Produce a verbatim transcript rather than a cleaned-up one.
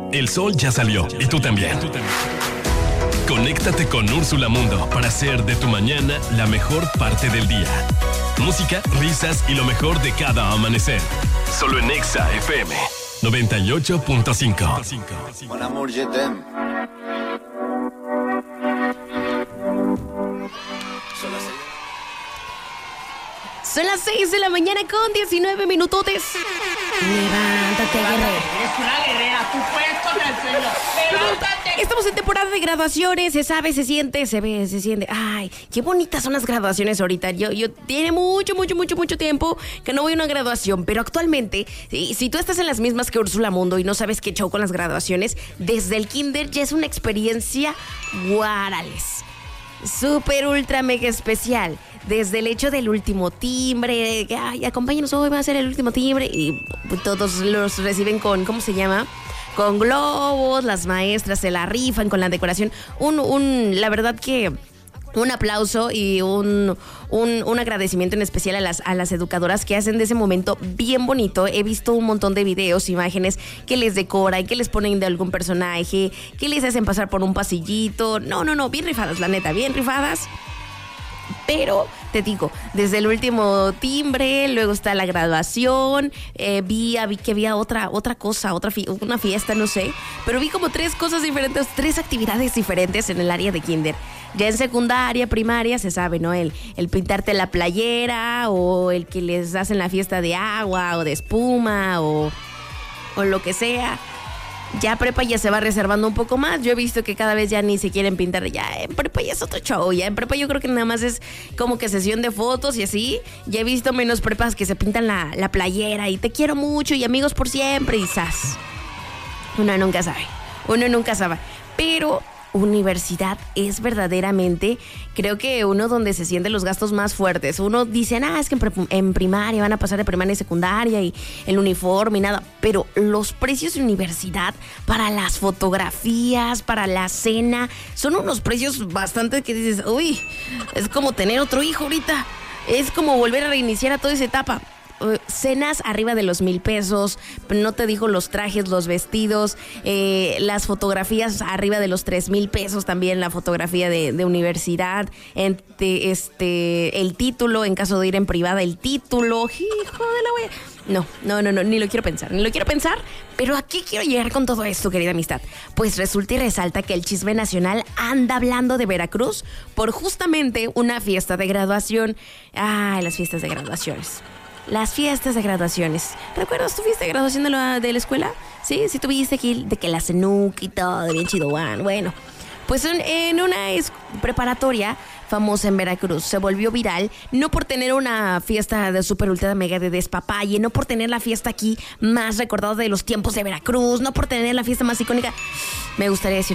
El sol ya salió y tú también. Conéctate con Úrsula Mundo para hacer de tu mañana la mejor parte del día. Música, risas y lo mejor de cada amanecer. Solo en Exa F M noventa y ocho punto cinco. Mon amour, je t'aime. Son las seis de la mañana con diecinueve minutotes. Levántate, guerrero. Es una guerrera, tú puedes contra el suelo. Levántate. Estamos en temporada de graduaciones, se sabe, se siente, se ve, se siente. Ay, qué bonitas son las graduaciones ahorita. Yo, yo tiene mucho, mucho, mucho, mucho tiempo que no voy a una graduación, pero actualmente, si, si tú estás en las mismas que Úrsula Mundo y no sabes qué show con las graduaciones, desde el kinder ya es una experiencia guarales. Súper, ultra, mega especial. Desde el hecho del último timbre, que, ay, acompáñenos, hoy va a ser el último timbre. Y todos los reciben con, ¿cómo se llama? Con globos, las maestras se la rifan con la decoración. Un, un, la verdad que... Un aplauso y un, un, un agradecimiento en especial a las, a las educadoras que hacen de ese momento bien bonito. He visto un montón de videos, imágenes que les decoran, que les ponen de algún personaje, que les hacen pasar por un pasillito. No, no, no, bien rifadas, la neta, bien rifadas. Pero, te digo, desde el último timbre, luego está la graduación, eh, vi, vi que había otra, otra cosa, otra fi- una fiesta, no sé. Pero vi como tres cosas diferentes, tres actividades diferentes en el área de kinder. Ya en secundaria, primaria, se sabe, ¿no? El, el pintarte la playera o el que les hacen la fiesta de agua o de espuma o, o lo que sea. Ya prepa ya se va reservando un poco más. Yo he visto que cada vez ya ni se quieren pintar. Ya en prepa ya es otro show. Ya en prepa yo creo que nada más es como que sesión de fotos y así. Ya he visto menos prepas que se pintan la, la playera y te quiero mucho y amigos por siempre y ¡zas! Uno nunca sabe. Uno nunca sabe. Pero... universidad es verdaderamente, creo que uno donde se sienten los gastos más fuertes. Uno dice, ah, es que en, pre- en primaria van a pasar de primaria y secundaria y el uniforme y nada, pero los precios de universidad para las fotografías, para la cena, son unos precios bastante que dices, uy, es como tener otro hijo ahorita, es como volver a reiniciar a toda esa etapa. Uh, cenas arriba de los mil pesos, no te digo los trajes, los vestidos, eh, las fotografías arriba de los tres mil pesos, también la fotografía de, de universidad, este, este, el título, en caso de ir en privada, el título, hijo de la wea. No, no, no, no, ni lo quiero pensar, ni lo quiero pensar, pero ¿a qué quiero llegar con todo esto, querida amistad? Pues resulta y resalta que el chisme nacional anda hablando de Veracruz por justamente una fiesta de graduación. Ay, las fiestas de graduaciones. Las fiestas de graduaciones. ¿Recuerdas tu fiesta de graduación de la, de la escuela? Sí, sí tuviste aquí de que la cenuca y todo, bien chido, bueno. Pues en, en una es preparatoria famosa en Veracruz se volvió viral, no por tener una fiesta de super ultra mega de despapalle, no por tener la fiesta aquí más recordada de los tiempos de Veracruz, no por tener la fiesta más icónica. Me gustaría decir